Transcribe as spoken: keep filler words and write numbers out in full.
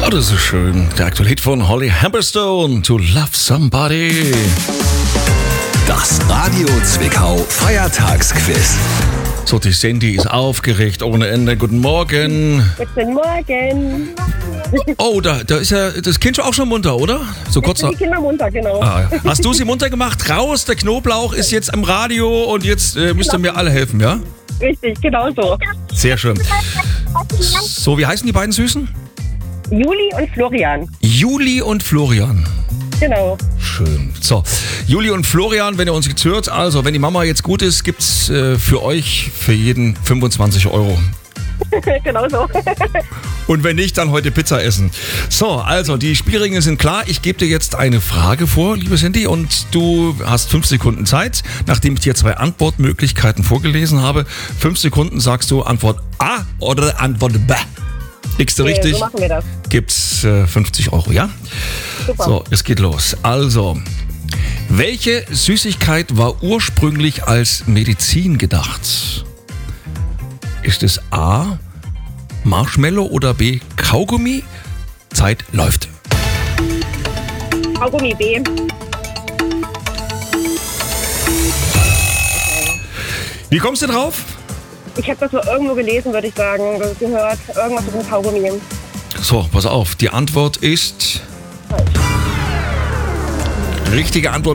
Oh, das ist schön. Der aktuelle Hit von Holly Humberstone, To Love Somebody. Das Radio Zwickau Feiertagsquiz. So, die Sandy ist aufgeregt ohne Ende. Guten Morgen. Guten Morgen. Oh, da, da ist ja das Kind auch schon munter, oder? So kurz Jetzt nach. sind die Kinder munter, genau. Ah, ja. Hast du sie munter gemacht? Raus, der Knoblauch ist jetzt am Radio und jetzt äh, müsst ihr mir alle helfen, ja? Richtig, genau so. Sehr schön. So, wie heißen die beiden Süßen? Juli und Florian. Juli und Florian. Genau. Schön. So, Juli und Florian, wenn ihr uns jetzt hört, also wenn die Mama jetzt gut ist, gibt's äh, für euch für jeden fünfundzwanzig Euro. Genau so. Und wenn nicht, dann heute Pizza essen. So, also die Spielregeln sind klar. Ich gebe dir jetzt eine Frage vor, liebe Sandy, und du hast fünf Sekunden Zeit. Nachdem ich dir zwei Antwortmöglichkeiten vorgelesen habe, fünf Sekunden sagst du Antwort A oder Antwort B. Liegst du Okay, richtig? so machen wir das. Gibt's äh, fünfzig Euro, ja? Super. So, es geht los. Also, welche Süßigkeit war ursprünglich als Medizin gedacht? Ist es A, Marshmallow oder B, Kaugummi? Zeit läuft. Kaugummi B. Wie kommst du drauf? Ich habe das nur irgendwo gelesen, würde ich sagen. Das gehört irgendwas mit dem Kaugummi. So, pass auf. Die Antwort ist... Falsch. Richtige Antwort.